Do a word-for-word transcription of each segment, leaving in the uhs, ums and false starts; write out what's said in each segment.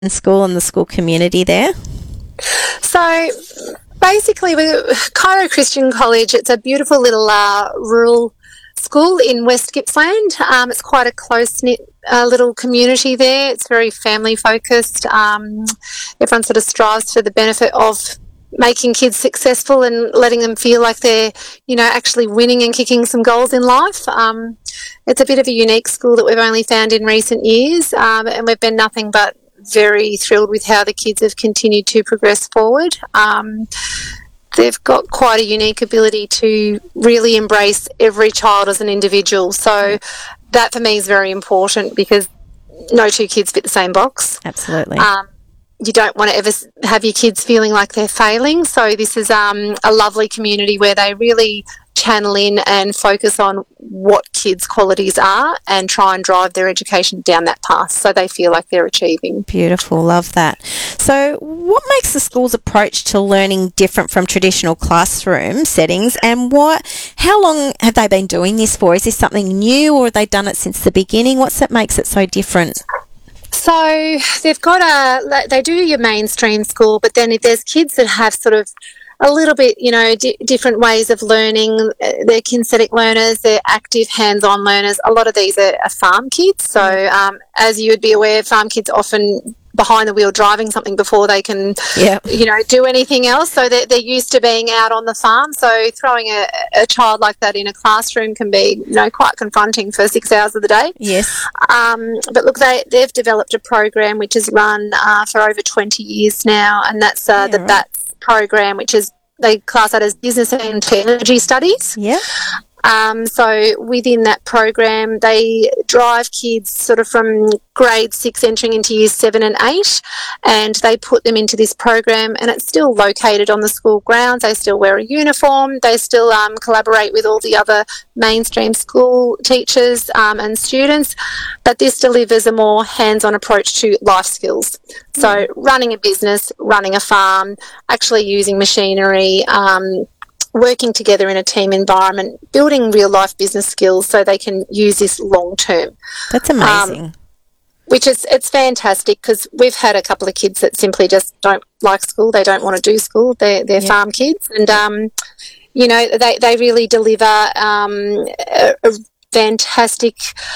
school and the school community there? So basically, with Cairo Christian College, it's a beautiful little uh, rural school in West Gippsland. Um, it's quite a close-knit uh, little community there. It's very family-focused. Um, everyone sort of strives for the benefit of making kids successful and letting them feel like they're, you know, actually winning and kicking some goals in life. Um, it's a bit of a unique school that we've only found in recent years, um, and we've been nothing but very thrilled with how the kids have continued to progress forward. Um, they've got quite a unique ability to really embrace every child as an individual. So that for me is very important, because no two kids fit the same box. Absolutely. Um, you don't want to ever have your kids feeling like they're failing. So this is um, a lovely community where they really channel in and focus on what kids' qualities are and try and drive their education down that path so they feel like they're achieving. Beautiful. Love that. So what makes the school's approach to learning different from traditional classroom settings, and what, how long have they been doing this for? Is this something new, or have they done it since the beginning? What's that makes it so different? So they've got a, they do your mainstream school, but then if there's kids that have sort of a little bit, you know, di- different ways of learning, they're kinesthetic learners, they're active hands-on learners. A lot of these are, are farm kids. So um, as you would be aware, farm kids often behind the wheel driving something before they can, yep. you know, do anything else. So they're, they're used to being out on the farm. So throwing a, a child like that in a classroom can be, you know, quite confronting for six hours of the day. Yes. Um, but look, they, they've developed a program which has run uh, for over twenty years now, and that's uh, yeah, the right. B A T S program, which is, they class that as Business and Technology Studies. Yeah. Um, so within that program, they drive kids sort of from grade six entering into years seven and eight, and they put them into this program, and it's still located on the school grounds. They still wear a uniform. They still um, collaborate with all the other mainstream school teachers um, and students, but this delivers a more hands-on approach to life skills. So mm. running a business, running a farm, actually using machinery, um, working together in a team environment, building real life business skills so they can use this long term. That's amazing. Um, which is, it's fantastic, because we've had a couple of kids that simply just don't like school. They don't want to do school. They're, they're yep. farm kids. And, um, you know, they, they really deliver um, a, a fantastic,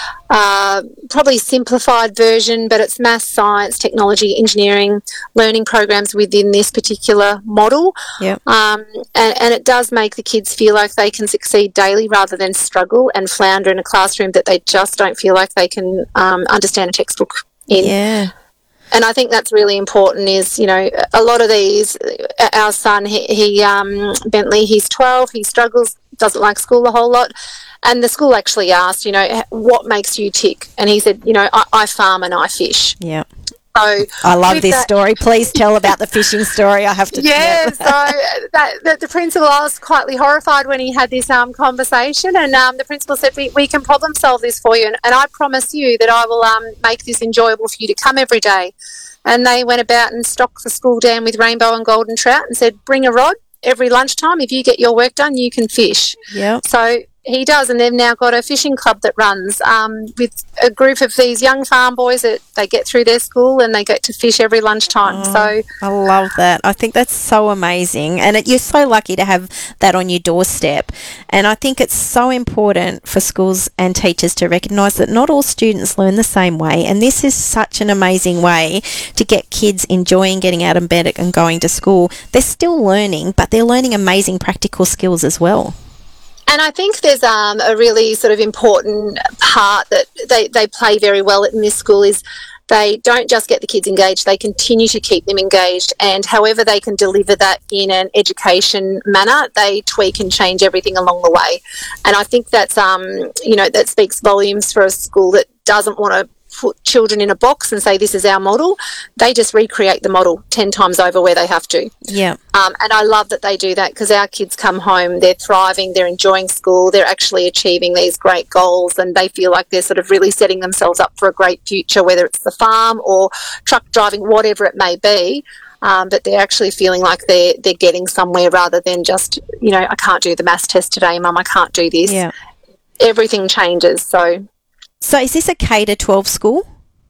uh, probably simplified version, but it's maths, science, technology, engineering, learning programs within this particular model. Yep. Um, and, and it does make the kids feel like they can succeed daily rather than struggle and flounder in a classroom that they just don't feel like they can um, understand a textbook in. Yeah. And I think that's really important is, you know, a lot of these, our son, he, he um, Bentley, he's twelve, he struggles, doesn't like school a whole lot. And the school actually asked, you know, what makes you tick? And he said, you know, I, I farm and I fish. Yeah. So I love this that, story. Please tell about the fishing story. I have to. Yeah. so that, that the principal, I was quietly horrified when he had this um, conversation, and um, the principal said, we, we can problem solve this for you, and, and I promise you that I will um, make this enjoyable for you to come every day. And they went about and stocked the school dam with rainbow and golden trout and said, bring a rod every lunchtime. If you get your work done, you can fish. Yeah. So he does, and they've now got a fishing club that runs um, with a group of these young farm boys that they get through their school and they get to fish every lunchtime. Oh, so I love that. I think that's so amazing, and it, you're so lucky to have that on your doorstep. And I think it's so important for schools and teachers to recognise that not all students learn the same way, and this is such an amazing way to get kids enjoying getting out of bed and going to school. They're still learning, but they're learning amazing practical skills as well. And I think there's um, a really sort of important part that they, they play very well in this school is they don't just get the kids engaged, they continue to keep them engaged, and however they can deliver that in an education manner, they tweak and change everything along the way. And I think that's, um, you know, that speaks volumes for a school that doesn't want to put children in a box and say this is our model. They just recreate the model ten times over where they have to. Yeah. Um, and I love that they do that, because our kids come home, they're thriving, they're enjoying school, they're actually achieving these great goals, and they feel like they're sort of really setting themselves up for a great future, whether it's the farm or truck driving, whatever it may be. Um, but they're actually feeling like they're they're getting somewhere rather than just, you know, I can't do the maths test today, Mum, I can't do this. Yeah. Everything changes. So So is this a K to twelve school?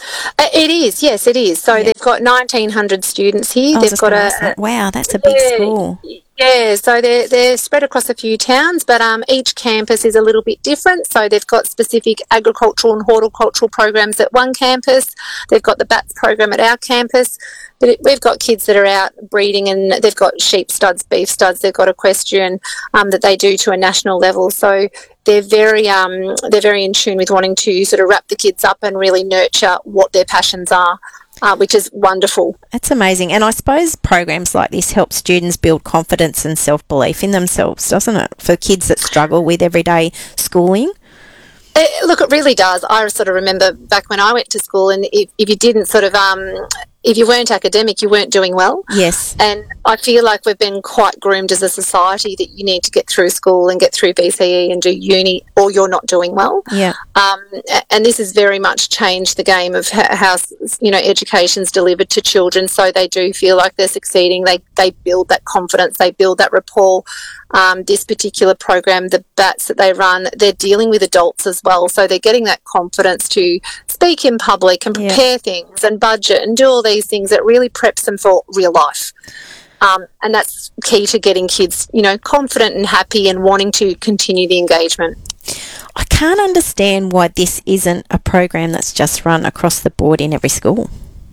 Uh, It is, yes, it is. So Yeah. they've got nineteen hundred students here. I was They've just got gonna a, ask that. Wow, that's a big yeah, school. Yeah, so they're, they're spread across a few towns, but um, each campus is a little bit different. So they've got specific agricultural and horticultural programs at one campus. They've got the BATS program at our campus. But it, we've got kids that are out breeding, and they've got sheep studs, beef studs. They've got equestrian um, that they do to a national level. So they're very um, they're very in tune with wanting to sort of wrap the kids up and really nurture what their passions are. Uh, which is wonderful. That's amazing. And I suppose programs like this help students build confidence and self-belief in themselves, doesn't it, for kids that struggle with everyday schooling? It, look, it really does. I sort of remember back when I went to school, and if, if you didn't sort of, um, if you weren't academic, you weren't doing well. Yes. And I feel like we've been quite groomed as a society that you need to get through school and get through B C E and do uni, or you're not doing well. Yeah. Um, and this has very much changed the game of how, you know, education's delivered to children, so they do feel like they're succeeding. They they build that confidence, they build that rapport. Um, this particular program, the BATS that they run, they're dealing with adults as well, so they're getting that confidence to speak in public and prepare yeah. things and budget and do all these things that really preps them for real life. Um, and that's key to getting kids, you know, confident and happy and wanting to continue the engagement. I can't understand why this isn't a program that's just run across the board in every school.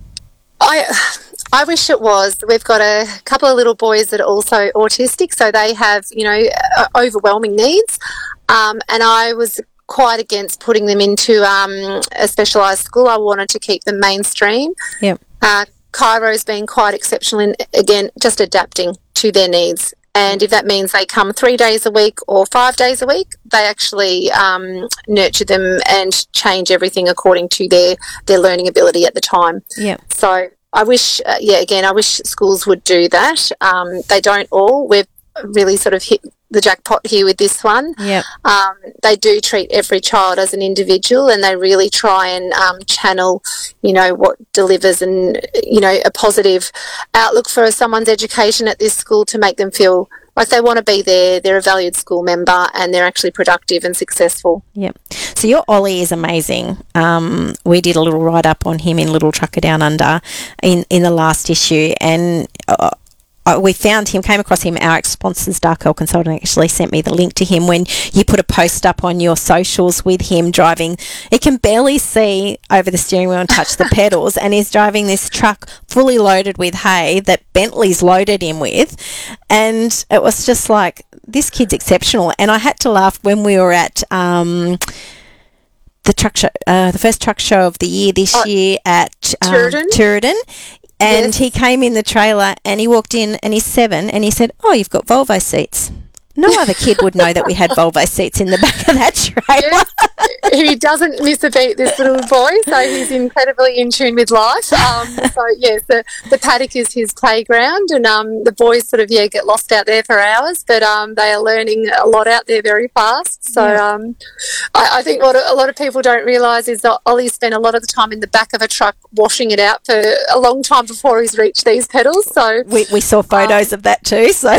I I wish it was. We've got a couple of little boys that are also autistic, so they have, you know, overwhelming needs. Um, and I was quite against putting them into um, a specialised school. I wanted to keep them mainstream. Yep. Uh, Cairo's been quite exceptional in, again, just adapting to their needs. And if that means they come three days a week or five days a week, they actually um, nurture them and change everything according to their, their learning ability at the time. Yeah. So I wish, uh, yeah, again, I wish schools would do that. Um, they don't all. We've really sort of hit the jackpot here with this one. Yeah. Um, they do treat every child as an individual, and they really try and um, channel, you know, what delivers and, you know, a positive outlook for someone's education at this school to make them feel like they want to be there, they're a valued school member, and they're actually productive and successful. Yep. So your Ollie is amazing. Um, we did a little write-up on him in Little Trucker Down Under in, in the last issue, and uh, Uh, we found him, came across him. Our sponsors, Dark Elk Consulting, actually sent me the link to him when you put a post up on your socials with him driving. He can barely see over the steering wheel and touch the pedals, and he's driving this truck fully loaded with hay that Bentley's loaded him with. And it was just like, this kid's exceptional. And I had to laugh when we were at um, the truck show, uh, the first truck show of the year this oh, year at um, Turin. Turin. And yes. he came in the trailer and he walked in and he's seven and he said, "Oh, you've got Volvo seats." No other kid would know that we had Volvo seats in the back of that trailer. Yes. He doesn't miss a beat, this little boy, so he's incredibly in tune with life. Um, so, yes, the, the paddock is his playground, and um, the boys sort of, yeah, get lost out there for hours, but um, they are learning a lot out there very fast. So yeah. um, I, I think what a lot of people don't realise is that Ollie spent a lot of the time in the back of a truck washing it out for a long time before he's reached these pedals. So We, we saw photos um, of that too. So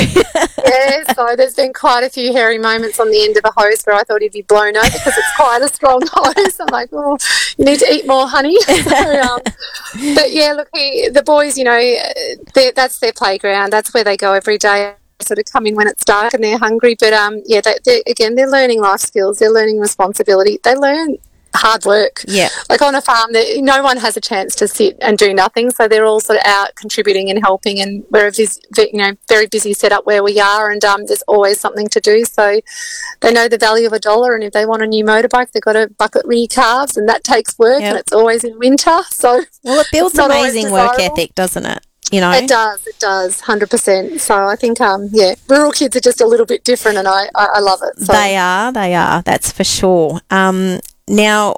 yeah, so there's been quite a few hairy moments on the end of a hose where I thought he'd be blown over because it's quite a strong hose. I'm like, oh, you need to eat more honey. So, um, but yeah, look, he, the boys, you know, that's their playground. That's where they go every day. Sort of come in when it's dark and they're hungry. But um, yeah, they, they, again, they're learning life skills. They're learning responsibility. They learn hard work. Yeah. Like on a farm, that no one has a chance to sit and do nothing, so they're all sort of out contributing and helping, and we're a vis- you know, very busy setup where we are, and um, there's always something to do, so they know the value of a dollar, and if they want a new motorbike, they've got to bucket re-calves, and that takes work, yep. and it's always in winter, so well, it builds amazing work ethic, doesn't it? You know, it does, it does, one hundred percent. So I think, um, yeah, rural kids are just a little bit different, and I, I, I love it. So. They are, they are, that's for sure. Um, now,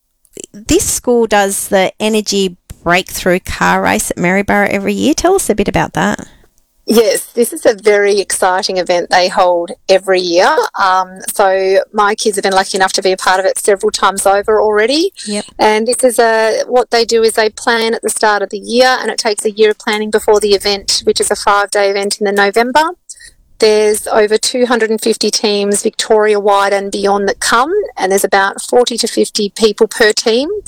this school does the Energy Breakthrough Car Race at Maryborough every year. Tell us a bit about that. Yes, this is a very exciting event they hold every year. Um, so my kids have been lucky enough to be a part of it several times over already. Yep. And this is a what they do is they plan at the start of the year, and it takes a year of planning before the event, which is a five-day event in the November. There's over two hundred fifty teams Victoria-wide and beyond that come, and there's about forty to fifty people per team.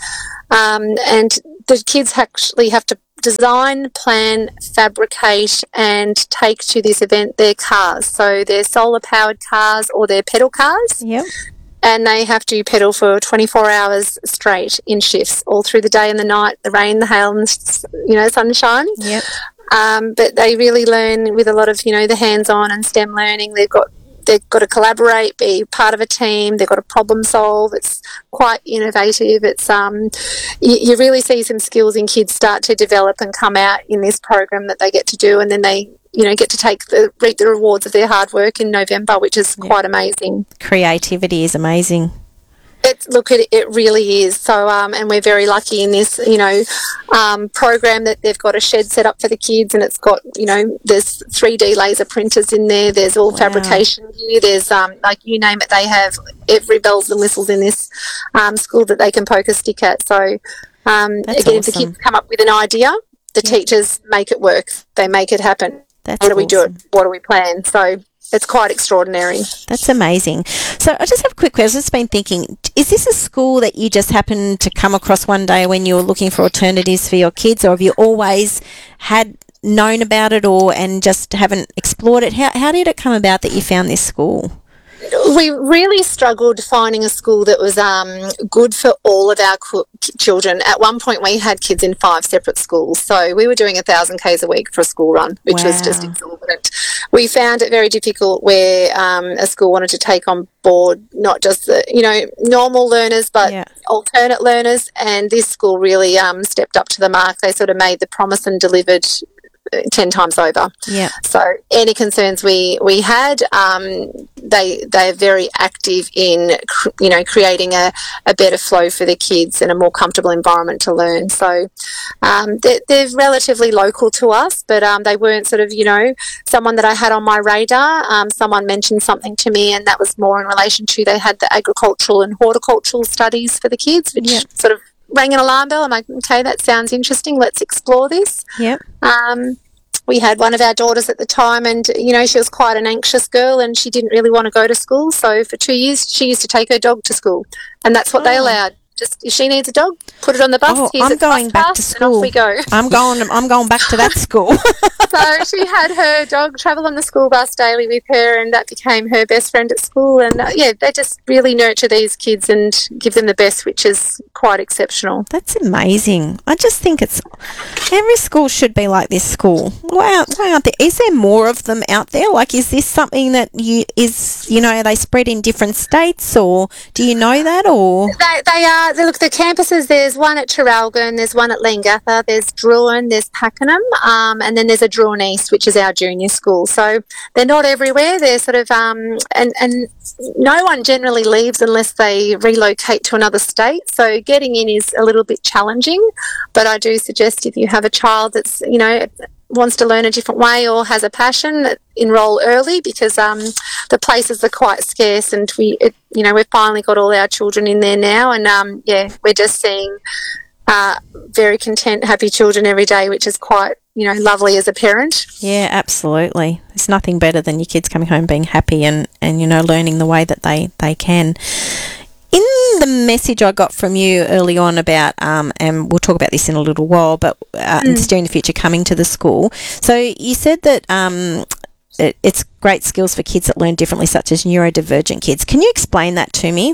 Um, and the kids actually have to design, plan, fabricate and take to this event their cars. So they're solar powered cars or they're pedal cars. Yep. And they have to pedal for twenty-four hours straight in shifts, all through the day and the night, the rain, the hail, and you know, sunshine. Yep. Um, but they really learn with a lot of, you know, the hands-on and STEM learning. They've got they've got to collaborate, be part of a team. They've got to problem solve. It's quite innovative. It's um, you, you really see some skills in kids start to develop and come out in this program that they get to do, and then they, you know, get to take the reap the rewards of their hard work in November, which is Yep. quite amazing. Creativity is amazing. It's, look, it, it really is. So, um, and we're very lucky in this, you know, um, program that they've got a shed set up for the kids, and it's got, you know, there's three D laser printers in there. There's all Wow. fabrication gear. There's, um, like you name it, they have every bells and whistles in this um, school that they can poke a stick at. So, um, That's again, if the awesome. kids come up with an idea, the Yeah. teachers make it work. They make it happen. That's How do we do it? awesome. What do we plan? So it's quite extraordinary. That's amazing. So I just have a quick question. I've just been thinking, is this a school that you just happened to come across one day when you were looking for alternatives for your kids, or have you always had known about it or and just haven't explored it? How, how did it come about that you found this school? We really struggled finding a school that was um, good for all of our co- children. At one point, we had kids in five separate schools, so we were doing a thousand k's a week for a school run, which was just Wow. exorbitant. We found it very difficult where um, a school wanted to take on board not just the, you know, normal learners, but Yeah. alternate learners. And this school really um, stepped up to the mark. They sort of made the promise and delivered uh, ten times over. Yeah. So any concerns we we had, um, they they are very active in cr- you know creating a, a better flow for the kids and a more comfortable environment to learn. So um, they're, they're relatively local to us, but um, they weren't sort of you know someone that I had on my radar. Um, someone mentioned something to me, and that was more in relation to they had the agricultural and horticultural studies for the kids, which Yeah. sort of rang an alarm bell. I'm like, okay, that sounds interesting. Let's explore this. Yep. Um, we had one of our daughters at the time, and you know she was quite an anxious girl, and she didn't really want to go to school. So for two years, she used to take her dog to school, and that's what they Oh. allowed. Just if she needs a dog, put it on the bus. Oh, Here's I'm its bus going back to pass, and off school. we go. I'm going. I'm going back to that school. So she had her dog travel on the school bus daily with her, and that became her best friend at school. And uh, yeah, they just really nurture these kids and give them the best, which is quite exceptional. That's amazing. I just think it's every school should be like this school. Why aren't, why aren't there? Is there more of them out there? Like, is this something that you is you know are they spread in different states, or do you know that? Or They, they are. They, look, the campuses. There's one at Traralgon. There's one at Leongatha. There's Druin. There's Pakenham, um, and then there's a Druin East, which is our junior school. So they're not everywhere. They're sort of um, and and no one generally leaves unless they relocate to another state. So getting in is a little bit challenging. But I do suggest if you have a child that's you know wants to learn a different way or has a passion, enroll early, because um, the places are quite scarce, and we, it, you know, we've finally got all our children in there now, and um, yeah, we're just seeing uh, very content, happy children every day, which is quite, you know, lovely as a parent. yeah, absolutely. There's nothing better than your kids coming home being happy and and you know learning the way that they they can. In the message I got from you early on about, um, and we'll talk about this in a little while, but uh, Mm. Steering the Future coming to the school. So you said that um, it, it's great skills for kids that learn differently, such as neurodivergent kids. Can you explain that to me?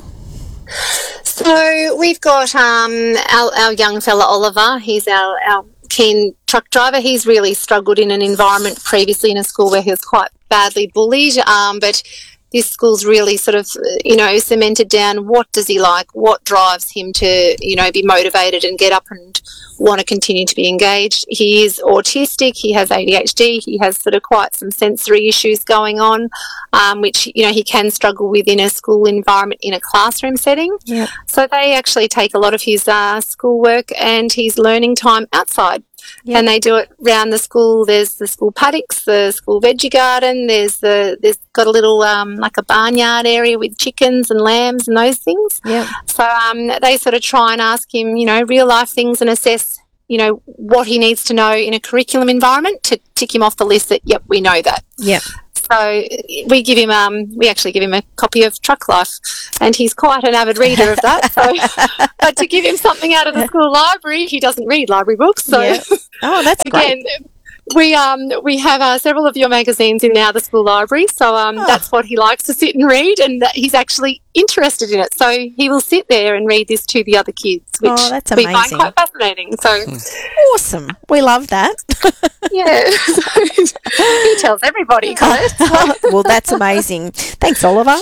So we've got um, our, our young fella Oliver. He's our, our keen truck driver. He's really struggled in an environment previously in a school where he was quite badly bullied, um, but this school's really sort of, you know, cemented down what does he like, what drives him to, you know, be motivated and get up and want to continue to be engaged. He is autistic, he has A D H D, he has sort of quite some sensory issues going on, um, which, you know, he can struggle with in a school environment in a classroom setting. Yeah. So they actually take a lot of his uh, schoolwork and his learning time outside. Yep. And they do it round the school. There's the school paddocks, the school veggie garden. There's the there's got a little um, like a barnyard area with chickens and lambs and those things. Yeah. So um, they sort of try and ask him, you know, real life things and assess, you know, what he needs to know in a curriculum environment to tick him off the list that, yep, we know that. Yeah. So So we give him, um, we actually give him a copy of Truck Life, and he's quite an avid reader of that. So, but to give him something out of the school library, he doesn't read library books. So, yeah. Oh, that's again, great. we um we have uh, several of your magazines in now the school library. So um Oh. that's what he likes to sit and read, and that he's actually interested in it. So he will sit there and read this to the other kids, which Oh, that's we find amazing. quite fascinating. So Awesome. We love that. yeah, he tells everybody, Colette. Well, that's amazing. Thanks, Oliver.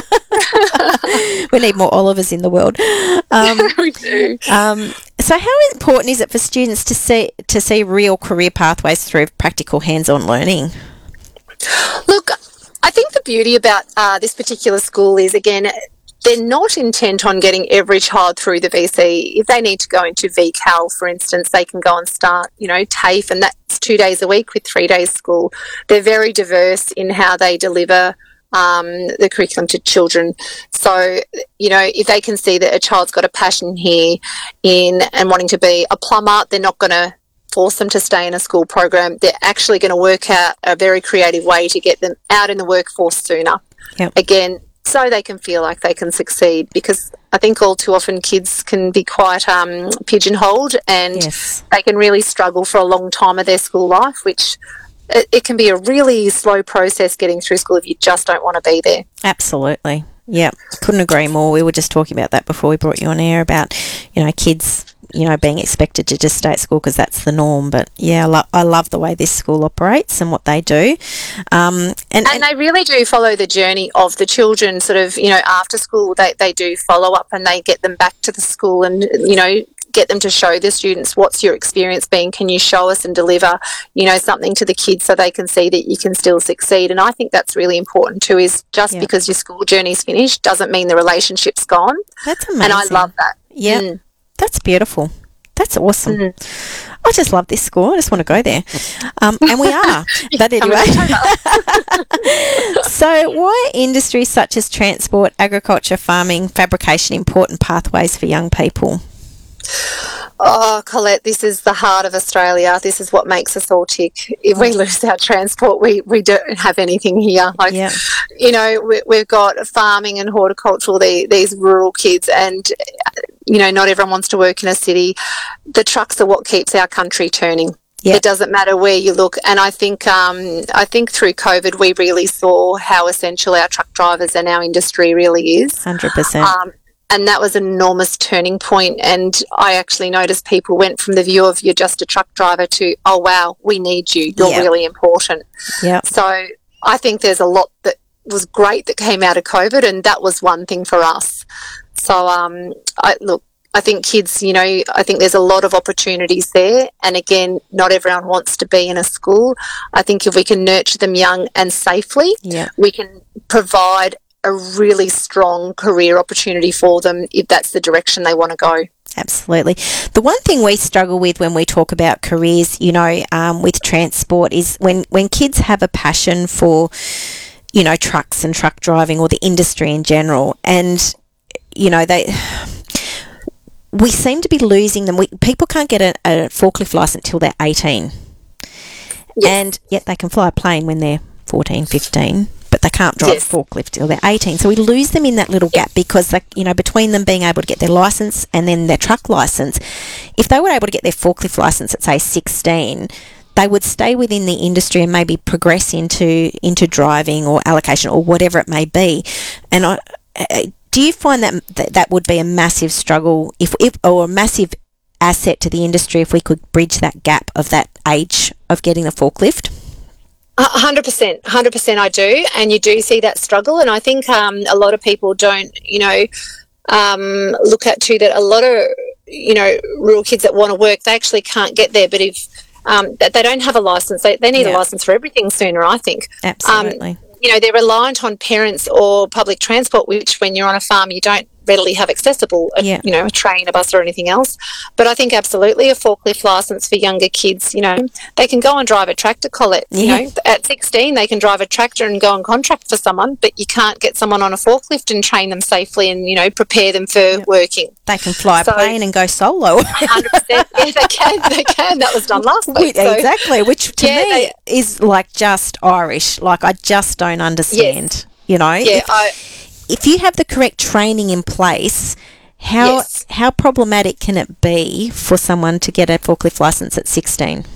We need more Olivers in the world. Um, we do. um, so how important is it for students to see to see real career pathways through practical hands-on learning? Look, I think the beauty about uh, this particular school is, again, they're not intent on getting every child through the V C. If they need to go into V CAL, for instance, they can go and start, you know, TAFE, and that's two days a week with three days school. They're very diverse in how they deliver um, the curriculum to children. So, you know, if they can see that a child's got a passion here in and wanting to be a plumber, they're not going to force them to stay in a school program. They're actually going to work out a very creative way to get them out in the workforce sooner. Yep. Again, so they can feel like they can succeed, because I think all too often kids can be quite um, pigeonholed, and Yes. they can really struggle for a long time of their school life, which it, it can be a really slow process getting through school if you just don't want to be there. Absolutely. Yeah, couldn't agree more. We were just talking about that before we brought you on air about, you know, kids, you know, being expected to just stay at school because that's the norm. But yeah, I, lo- I love the way this school operates and what they do. Um, and, And they really do follow the journey of the children, sort of, you know, after school. They, they do follow up, and they get them back to the school and, you know, get them to show the students, what's your experience been? Can you show us and deliver, you know, something to the kids so they can see that you can still succeed? And I think that's really important too, is just Yeah. because your school journey's finished doesn't mean the relationship's gone. that's amazing. And I love that. Yeah, Mm. that's beautiful. That's awesome. Mm. I just love this school. I just want to go there. Um, and we are. But Come anyway. in So why are industries such as transport, agriculture, farming, fabrication important pathways for young people? Oh, Colette, this is the heart of Australia. This is what makes us all tick. If we lose our transport, we, we don't have anything here. Like, Yeah. you know, we, we've got farming and horticultural, the, these rural kids, and, you know, not everyone wants to work in a city. The trucks are what keeps our country turning. Yeah. It doesn't matter where you look. And I think um, I think through COVID, we really saw how essential our truck drivers and our industry really is. one hundred percent. Um, and that was an enormous turning point. And I actually noticed people went from the view of you're just a truck driver to, oh, wow, we need you. You're Yeah. really important. Yeah. So I think there's a lot that was great that came out of COVID, and that was one thing for us. So, um, I look, I think kids, you know, I think there's a lot of opportunities there. And again, not everyone wants to be in a school. I think if we can nurture them young and safely, Yeah. we can provide a really strong career opportunity for them if that's the direction they want to go. Absolutely. The one thing we struggle with when we talk about careers, you know, um, with transport is when, when kids have a passion for, you know, trucks and truck driving or the industry in general, and, you know, they... we seem to be losing them. We, people can't get a, a forklift license till they're eighteen. Yes. And yet they can fly a plane when they're fourteen, fifteen, but they can't drive Yes. a forklift till they're eighteen. So we lose them in that little gap because, like, you know, between them being able to get their license and then their truck license, if they were able to get their forklift license at, say, sixteen, they would stay within the industry and maybe progress into into driving or allocation or whatever it may be. And I, I do you find that, that that would be a massive struggle if, if or a massive asset to the industry if we could bridge that gap of that age of getting the forklift? A hundred percent, a hundred percent I do. And you do see that struggle. And I think um, a lot of people don't, you know, um, look at too that a lot of, you know, rural kids that want to work, they actually can't get there. But if um, that they don't have a license, they, they need Yeah. a license for everything sooner, I think. Absolutely. Um, you know, they're reliant on parents or public transport, which when you're on a farm, you don't readily have accessible, a, Yeah. you know, a train, a bus or anything else. But I think absolutely a forklift licence for younger kids, you know, they can go and drive a tractor, Colette. You Yeah. know, at sixteen they can drive a tractor and go and contract for someone, but you can't get someone on a forklift and train them safely and, you know, prepare them for working. They can fly So- a plane and go solo. one hundred percent. Yeah, they can. They can. That was done last week. So, Exactly, which to Yeah, me they- is like just Irish. Like I just don't understand. You know, yeah, if, I, if you have the correct training in place, how Yes. how problematic can it be for someone to get a forklift license at sixteen?